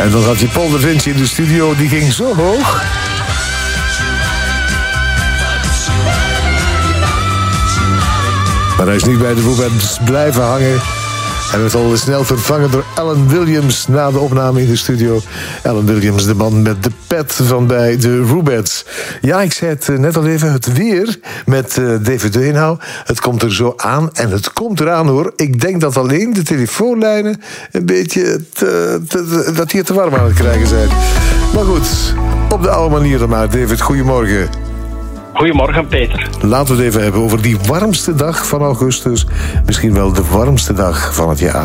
En dan had je Paul da Vinci in de studio, die ging zo hoog. Maar hij is niet bij de Roebettes blijven hangen. Hij werd al snel vervangen door Alan Williams na de opname in de studio. Alan Williams, de man met de pet van bij de Roebettes. Ja, ik zei het net al even, het weer met David Deenhouw. Het komt er zo aan en het komt eraan hoor. Ik denk dat alleen de telefoonlijnen een beetje dat die te warm aan het krijgen zijn. Maar goed, op de oude manier dan maar. David, goedemorgen. Goedemorgen, Peter. Laten we het even hebben over die warmste dag van augustus. Misschien wel de warmste dag van het jaar.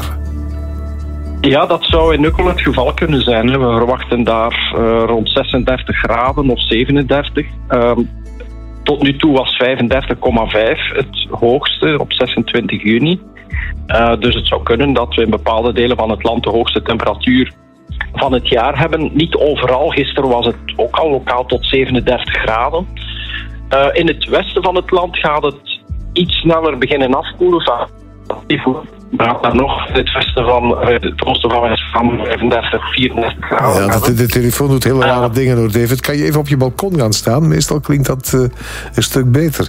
Ja, dat zou in Ukkel het geval kunnen zijn. We verwachten daar rond 36 graden of 37. Tot nu toe was 35,5 het hoogste op 26 juni. Dus het zou kunnen dat we in bepaalde delen van het land de hoogste temperatuur van het jaar hebben. Niet overal. Gisteren was het ook al lokaal tot 37 graden. In het westen van het land gaat het iets sneller beginnen afkoelen. Maar dan nog het westen van het oosten van West-Vlaanderen 35, 34 graden. Ja, de telefoon doet hele rare dingen hoor, David. Kan je even op je balkon gaan staan? Meestal klinkt dat een stuk beter.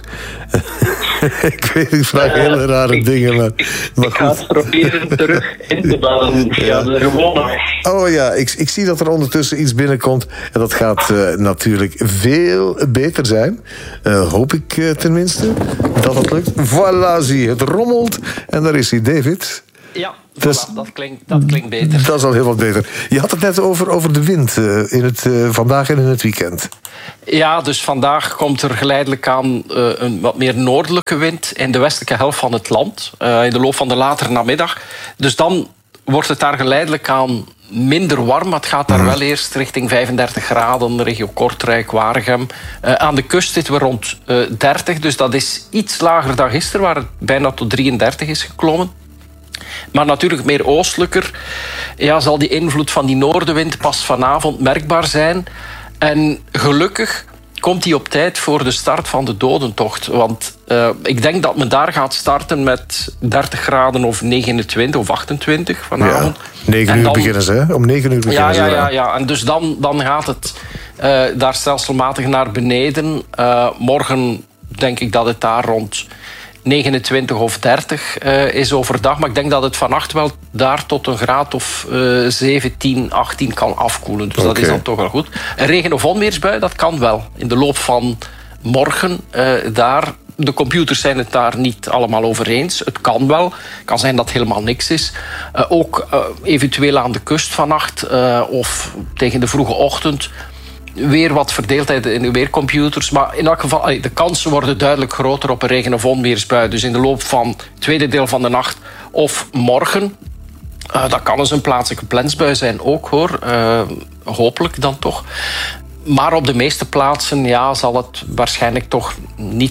Ik weet, ik vraag hele rare dingen. Maar ik ga het proberen terug in te bellen via de gewone weg. Oh ja, ik zie dat er ondertussen iets binnenkomt. En dat gaat natuurlijk veel beter zijn. Hoop ik tenminste dat het lukt. Voilà, zie, het rommelt. En daar is hij, David. Ja, voilà, dat klinkt beter. Dat is al heel wat beter. Je had het net over de wind vandaag en in het weekend. Ja, dus vandaag komt er geleidelijk aan een wat meer noordelijke wind in de westelijke helft van het land. In de loop van de latere namiddag. Dus dan wordt het daar geleidelijk aan minder warm. Het gaat daar wel eerst richting 35 graden, regio Kortrijk, Waregem. Aan de kust zitten we rond 30, dus dat is iets lager dan gisteren, waar het bijna tot 33 is geklommen. Maar natuurlijk meer oostelijker. Ja, zal die invloed van die noordenwind pas vanavond merkbaar zijn. En gelukkig komt die op tijd voor de start van de dodentocht. Want ik denk dat men daar gaat starten met 30 graden of 29 of 28 vanavond. Ja, 9 uur beginnen ze, hè? Om 9 uur beginnen ze. Ja. En dus dan gaat het daar stelselmatig naar beneden. Morgen denk ik dat het daar rond 29 of 30 is overdag. Maar ik denk dat het vannacht wel daar tot een graad of 17, 18 kan afkoelen. Dus dat is dan toch wel goed. Een regen- of onweersbui, dat kan wel. In de loop van morgen daar. De computers zijn het daar niet allemaal over eens. Het kan wel. Het kan zijn dat het helemaal niks is. Ook eventueel aan de kust vannacht of tegen de vroege ochtend. Weer wat verdeeldheid in de weercomputers. Maar in elk geval, de kansen worden duidelijk groter op een regen- of onweersbui. Dus in de loop van het tweede deel van de nacht of morgen. Dat kan eens een plaatselijke plensbui zijn ook, hoor. Hopelijk dan toch. Maar op de meeste plaatsen zal het waarschijnlijk toch niet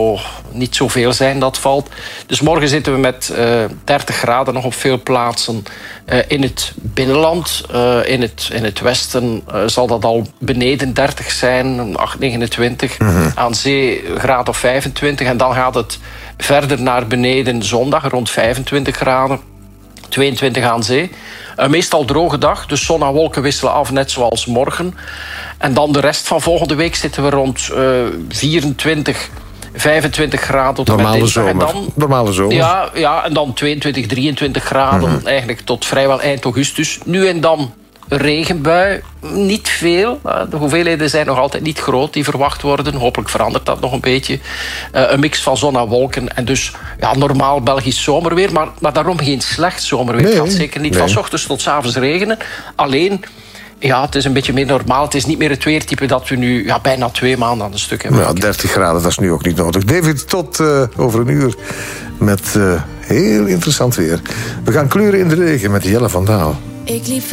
zoveel zijn dat valt. Dus morgen zitten we met 30 graden nog op veel plaatsen in het binnenland. In het westen zal dat al beneden 30 zijn, 8, 29. Aan zee graad of 25. En dan gaat het verder naar beneden zondag rond 25 graden. 22 aan zee. Meestal droge dag, dus zon en wolken wisselen af, net zoals morgen. En dan de rest van volgende week zitten we rond 24, 25 graden tot normale en met zomer. En dan, normale zomer. Ja, en dan 22, 23 graden eigenlijk tot vrijwel eind augustus. Nu en dan een regenbui, niet veel. De hoeveelheden zijn nog altijd niet groot die verwacht worden. Hopelijk verandert dat nog een beetje. Een mix van zon en wolken. En dus normaal Belgisch zomerweer. Maar daarom geen slecht zomerweer. Het gaat zeker niet van 's ochtends tot 's avonds regenen. Alleen, het is een beetje meer normaal. Het is niet meer het weertype dat we nu bijna 2 maanden aan een stuk hebben. Ja, 30 graden, dat is nu ook niet nodig. David, tot over een uur met heel interessant weer. We gaan kleuren in de regen met Jelle van Daal.